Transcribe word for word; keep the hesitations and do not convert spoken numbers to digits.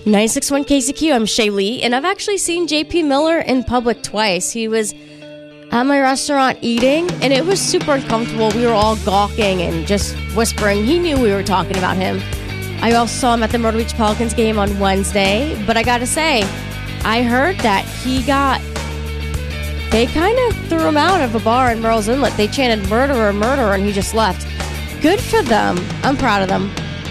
nine six one K C Q, I'm Shaylee, and I've actually seen J P Miller in public twice. He was at my restaurant eating, and it was super uncomfortable. We were all gawking and just whispering. He knew we were talking about him. I also saw him at the Myrtle Beach Pelicans game on Wednesday, but I gotta say, I heard that he got, they kind of threw him out of a bar in Murrells Inlet. They chanted murderer, murderer, and he just left. Good for them. I'm proud of them.